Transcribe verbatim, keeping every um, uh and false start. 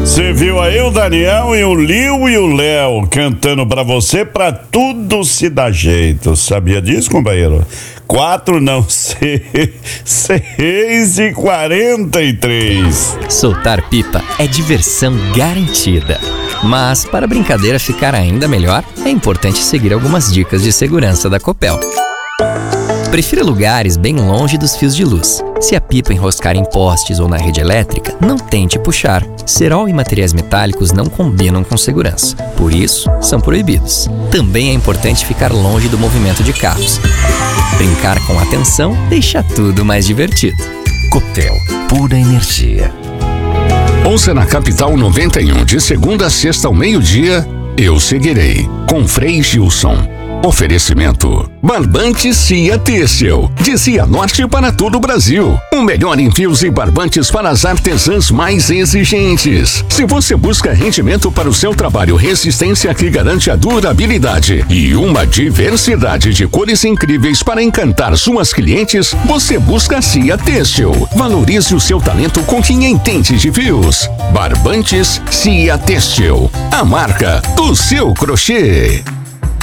Você viu aí o Daniel e o Lil e o Léo cantando pra você, pra tudo se dar jeito. Sabia disso, companheiro? Quatro, não, seis e quarenta e três. Soltar pipa é diversão garantida. Mas para a brincadeira ficar ainda melhor, é importante seguir algumas dicas de segurança da Copel. Prefira lugares bem longe dos fios de luz. Se a pipa enroscar em postes ou na rede elétrica, não tente puxar. Cerol e materiais metálicos não combinam com segurança. Por isso, são proibidos. Também é importante ficar longe do movimento de carros. Brincar com atenção deixa tudo mais divertido. Copel, pura energia. Ouça na Capital noventa e um, de segunda a sexta ao meio-dia, Eu Seguirei, com Frei Gilson. Oferecimento: Barbantes Cia Têxtil, de Cianorte para todo o Brasil. O melhor em fios e barbantes para as artesãs mais exigentes. Se você busca rendimento para o seu trabalho, resistência que garante a durabilidade e uma diversidade de cores incríveis para encantar suas clientes, você busca Cia Têxtil. Valorize o seu talento com quem entende de fios. Barbantes Cia Têxtil, a marca do seu crochê.